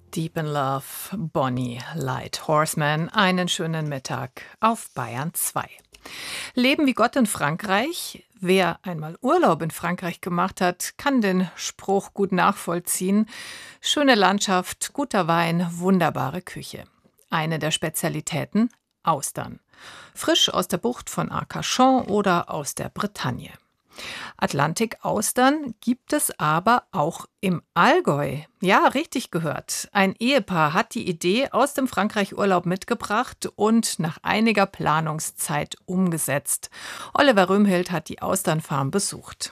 Deep in Love, Bonnie Light Horseman. Einen schönen Mittag auf Bayern 2. Leben wie Gott in Frankreich. Wer einmal Urlaub in Frankreich gemacht hat, kann den Spruch gut nachvollziehen. Schöne Landschaft, guter Wein, wunderbare Küche. Eine der Spezialitäten: Austern. Frisch aus der Bucht von Arcachon oder aus der Bretagne. Atlantikaustern gibt es aber auch im Allgäu. Ja, richtig gehört. Ein Ehepaar hat die Idee aus dem Frankreich-Urlaub mitgebracht und nach einiger Planungszeit umgesetzt. Oliver Römhild hat die Austernfarm besucht.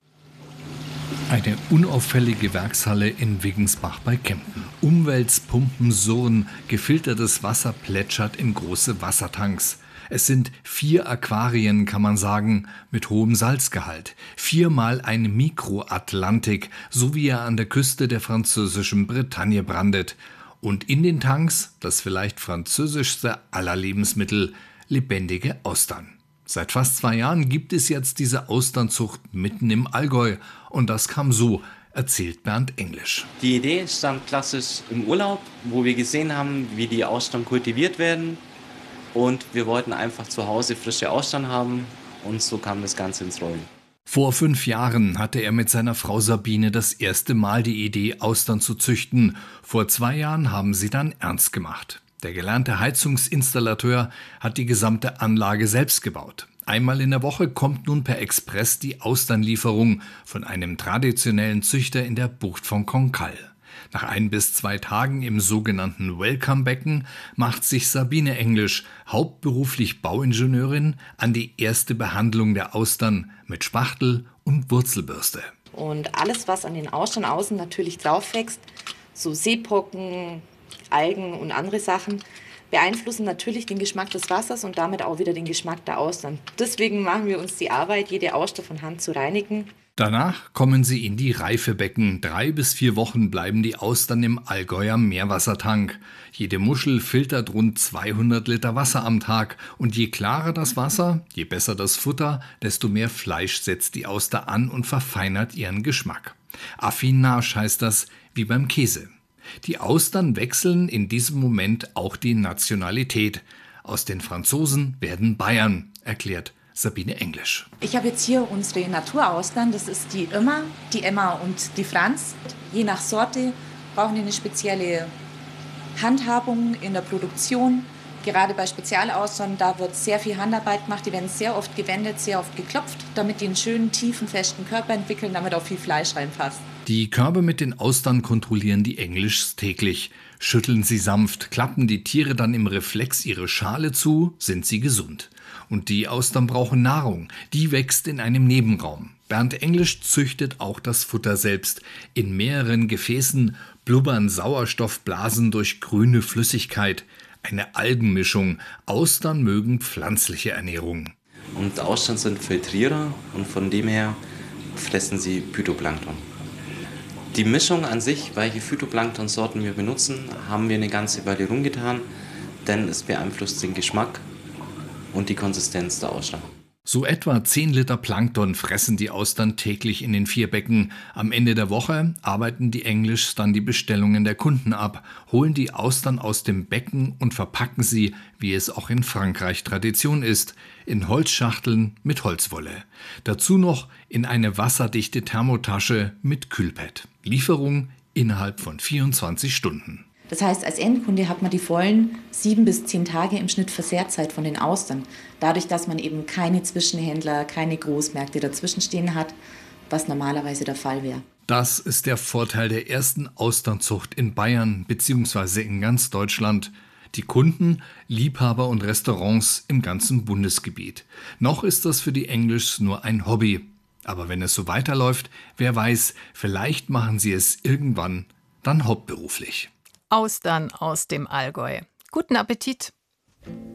Eine unauffällige Werkshalle in Wiggensbach bei Kempten. Umwälzpumpen surren, gefiltertes Wasser plätschert in große Wassertanks. Es sind 4 Aquarien, kann man sagen, mit hohem Salzgehalt. 4-mal ein Mikroatlantik, so wie er an der Küste der französischen Bretagne brandet. Und in den Tanks das vielleicht französischste aller Lebensmittel: lebendige Austern. Seit fast 2 Jahren gibt es jetzt diese Austernzucht mitten im Allgäu. Und das kam so, erzählt Bernd Englisch. Die Idee stand klassisch im Urlaub, wo wir gesehen haben, wie die Austern kultiviert werden. Und wir wollten einfach zu Hause frische Austern haben. Und so kam das Ganze ins Rollen. Vor 5 Jahren hatte er mit seiner Frau Sabine das erste Mal die Idee, Austern zu züchten. Vor 2 Jahren haben sie dann ernst gemacht. Der gelernte Heizungsinstallateur hat die gesamte Anlage selbst gebaut. Einmal in der Woche kommt nun per Express die Austernlieferung von einem traditionellen Züchter in der Bucht von Cancale. Nach 1 bis 2 Tagen im sogenannten Welcome-Becken macht sich Sabine Englisch, hauptberuflich Bauingenieurin, an die erste Behandlung der Austern mit Spachtel und Wurzelbürste. Und alles, was an den Austern außen natürlich drauf wächst, so Seebrocken, Algen und andere Sachen, beeinflussen natürlich den Geschmack des Wassers und damit auch wieder den Geschmack der Austern. Deswegen machen wir uns die Arbeit, jede Auster von Hand zu reinigen. Danach kommen sie in die Reifebecken. 3 bis 4 Wochen bleiben die Austern im Allgäuer Meerwassertank. Jede Muschel filtert rund 200 Liter Wasser am Tag. Und je klarer das Wasser, je besser das Futter, desto mehr Fleisch setzt die Auster an und verfeinert ihren Geschmack. Affinage heißt das, wie beim Käse. Die Austern wechseln in diesem Moment auch die Nationalität. Aus den Franzosen werden Bayern, erklärt Sabine Englisch. Ich habe jetzt hier unsere Naturaustern, das ist die Emma und die Franz. Je nach Sorte brauchen die eine spezielle Handhabung in der Produktion. Gerade bei Spezialaustern, da wird sehr viel Handarbeit gemacht, die werden sehr oft gewendet, sehr oft geklopft, damit die einen schönen, tiefen, festen Körper entwickeln, damit auch viel Fleisch reinpasst. Die Körbe mit den Austern kontrollieren die Englischs täglich. Schütteln sie sanft, klappen die Tiere dann im Reflex ihre Schale zu, sind sie gesund. Und die Austern brauchen Nahrung, die wächst in einem Nebenraum. Bernd Englisch züchtet auch das Futter selbst. In mehreren Gefäßen blubbern Sauerstoffblasen durch grüne Flüssigkeit. Eine Algenmischung. Austern mögen pflanzliche Ernährung. Und Austern sind Filtrierer und von dem her fressen sie Phytoplankton. Die Mischung an sich, welche Phytoplanktonsorten wir benutzen, haben wir eine ganze Weile rumgetan, denn es beeinflusst den Geschmack und die Konsistenz der Austern. So etwa 10 Liter Plankton fressen die Austern täglich in den 4 Becken. Am Ende der Woche arbeiten die Englischs dann die Bestellungen der Kunden ab, holen die Austern aus dem Becken und verpacken sie, wie es auch in Frankreich Tradition ist, in Holzschachteln mit Holzwolle. Dazu noch in eine wasserdichte Thermotasche mit Kühlpad. Lieferung innerhalb von 24 Stunden. Das heißt, als Endkunde hat man die vollen 7 bis 10 Tage im Schnitt Versehrzeit von den Austern. Dadurch, dass man eben keine Zwischenhändler, keine Großmärkte dazwischenstehen hat, was normalerweise der Fall wäre. Das ist der Vorteil der ersten Austernzucht in Bayern bzw. in ganz Deutschland. Die Kunden, Liebhaber und Restaurants im ganzen Bundesgebiet. Noch ist das für die Englischs nur ein Hobby. Aber wenn es so weiterläuft, wer weiß, vielleicht machen sie es irgendwann dann hauptberuflich. Austern aus dem Allgäu. Guten Appetit!